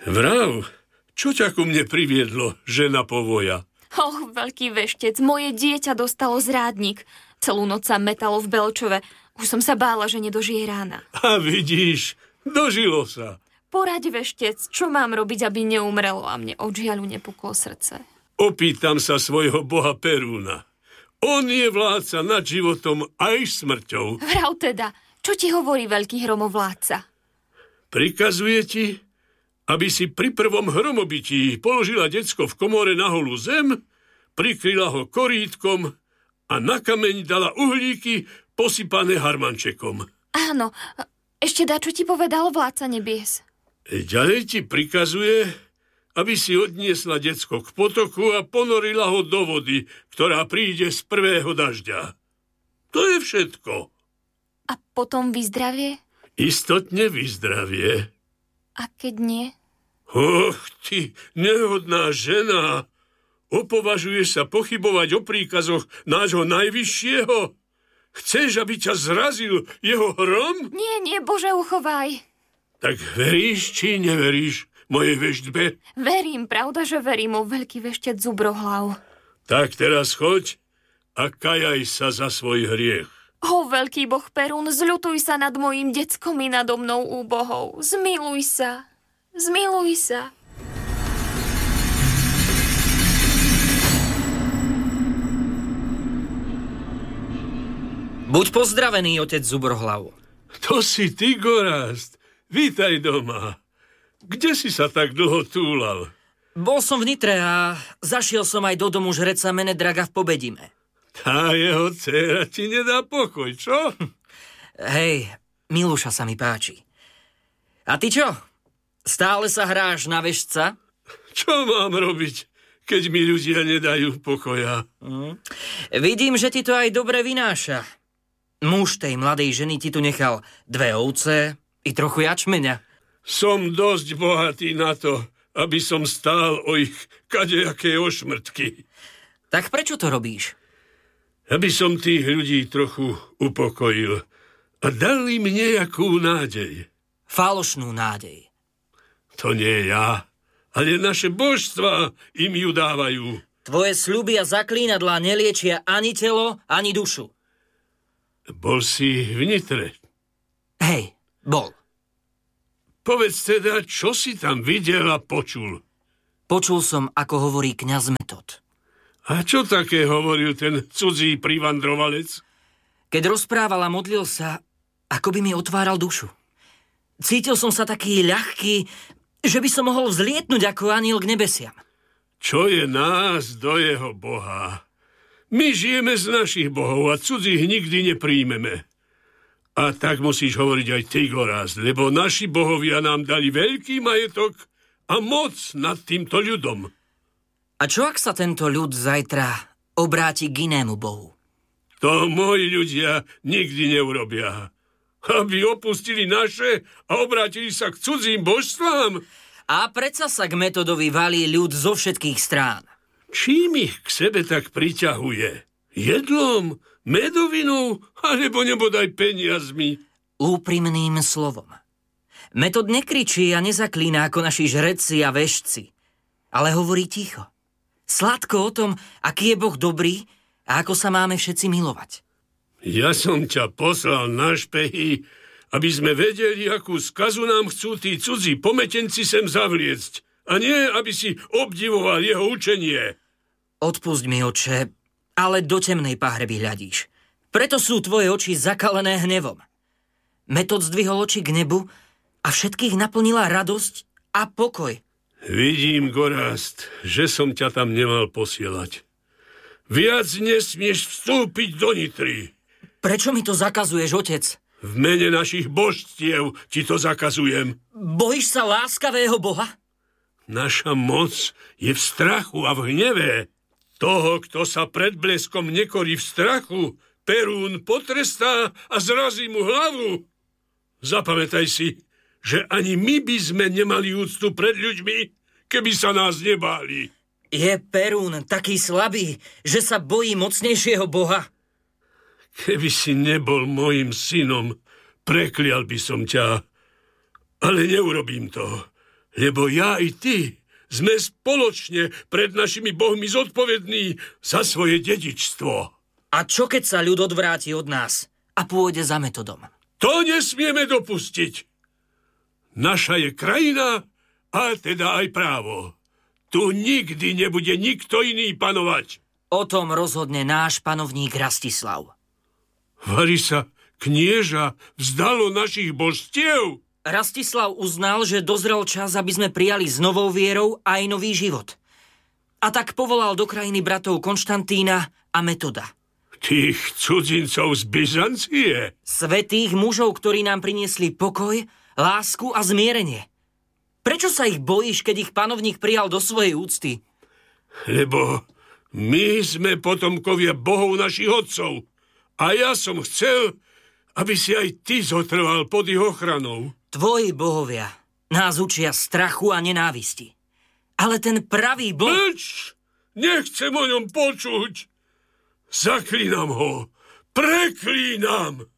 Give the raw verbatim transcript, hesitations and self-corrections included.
Vrav, čo ťa ku mne priviedlo, žena povoja? Och, veľký veštec, moje dieťa dostalo zrádnik. Celú noc sa metalo v Belčove. Už som sa bála, že nedožije rána. A vidíš, dožilo sa. Poraď, veštec, čo mám robiť, aby neumrelo a mne od žiaľu nepuklo srdce? Opýtam sa svojho boha Perúna. On je vládca nad životom aj smrťou. Vrav teda, čo ti hovorí veľký hromovládca? Prikazuje ti, aby si pri prvom hromobití položila decko v komore na holú zem, prikryla ho korítkom a na kameň dala uhlíky posypané harmančekom. Áno, ešte dá, čo ti povedal vládca nebies. Ďalej ti prikazuje, aby si odniesla decko k potoku a ponorila ho do vody, ktorá príde z prvého dažďa. To je všetko. A potom vyzdravie? Istotne vyzdravie. A keď nie? Och, ty nehodná žena! Opovažuješ sa pochybovať o príkazoch nášho najvyššieho? Chceš, aby ťa zrazil jeho hrom? Nie, nie, Bože, uchovaj. Tak veríš, či neveríš mojej veštbe? Verím, pravda, že verím, o veľký veštec Zubrohlav. Tak teraz choď a kajaj sa za svoj hriech. O, veľký boh Perún, zľutuj sa nad mojím deckom i nado mnou úbohou. Zmiluj sa, zmiluj sa. Buď pozdravený, otec Zubrohlav. To si ty, Gorazd. Vítaj doma. Kde si sa tak dlho túlal? Bol som v Nitre a zašiel som aj do domu žreca Menedraga v Pobedime. Tá jeho dcéra ti nedá pokoj, čo? Hej, Miluša sa mi páči. A ty čo? Stále sa hráš na veštca? Čo mám robiť, keď mi ľudia nedajú pokoja? Mm. Vidím, že ti to aj dobre vynáša. Muž tej mladej ženy ti tu nechal dve ovce i trochu jačmeňa. Som dosť bohatý na to, aby som stál o ich kadejaké ošmrtky. Tak prečo to robíš? Aby som tých ľudí trochu upokojil a dal im nejakú nádej. Falošnú nádej. To nie ja, ale naše božstvá im ju dávajú. Tvoje sľuby a zaklínadlá neliečia ani telo, ani dušu. Bol si v Nitre? Hej, bol. Povedz teda, čo si tam videl a počul? Počul som, ako hovorí kňaz Metod. A čo také hovoril ten cudzí privandrovalec? Keď rozprával a modlil sa, ako by mi otváral dušu. Cítil som sa taký ľahký, že by som mohol vzlietnúť ako aniel k nebesiam. Čo je nás do jeho Boha? My žijeme z našich bohov a cudzích nikdy nepríjmeme. A tak musíš hovoriť aj ty, Gorazd, lebo naši bohovia nám dali veľký majetok a moc nad týmto ľudom. A čo ak sa tento ľud zajtra obráti k inému bohu? To moji ľudia nikdy neurobia. Aby opustili naše a obrátili sa k cudzím božstvám? A predsa sa k Metodovi valí ľud zo všetkých strán. Čím ich k sebe tak priťahuje? Jedlom, medovinou, alebo nebodaj peniazmi? Úprimným slovom. Metod nekričí a nezaklína ako naši žreci a veštci, ale hovorí ticho. Sladko o tom, aký je Boh dobrý a ako sa máme všetci milovať. Ja som ťa poslal na špehy, aby sme vedeli, akú skazu nám chcú tí cudzí pometenci sem zavliecť, a nie, aby si obdivoval jeho učenie. Odpusť mi, oče, ale do temnej pahreby hľadíš. Preto sú tvoje oči zakalené hnevom. Metod zdvihol oči k nebu a všetkých naplnila radosť a pokoj. Vidím, Gorazd, že som ťa tam nemal posielať. Viac nesmieš vstúpiť do Nitry. Prečo mi to zakazuješ, otec? V mene našich božstiev ti to zakazujem. Bojíš sa láskavého Boha? Naša moc je v strachu a v hneve. Toho, kto sa pred bleskom nekorí v strachu, Perún potrestá a zrazí mu hlavu. Zapamätaj si, že ani my by sme nemali úctu pred ľuďmi, keby sa nás nebáli. Je Perún taký slabý, že sa bojí mocnejšieho Boha? Keby si nebol mojim synom, preklial by som ťa, ale neurobím to, Lebo ja i ty sme spoločne pred našimi bohmi zodpovední za svoje dedičstvo. A čo keď sa ľud odvráti od nás a pôjde za Metodom? To nesmieme dopustiť. Naša je krajina, a teda aj právo. Tu nikdy nebude nikto iný panovať. O tom rozhodne náš panovník Rastislav. Vari sa knieža vzdalo našich božstiev? Rastislav uznal, že dozrel čas, aby sme prijali s novou vierou aj nový život. A tak povolal do krajiny bratov Konštantína a Metoda. Tých cudzincov z Byzancie? Svätých mužov, ktorí nám priniesli pokoj, lásku a zmierenie. Prečo sa ich bojíš, keď ich panovník prijal do svojej úcty? Lebo my sme potomkovia bohov našich otcov. A ja som chcel, aby si aj ty zotrval pod ich ochranou. Tvoji bohovia nás učia strachu a nenávisti. Ale ten pravý boh... Mlč! Nechcem o ňom počuť! Zaklínam ho! Preklínam!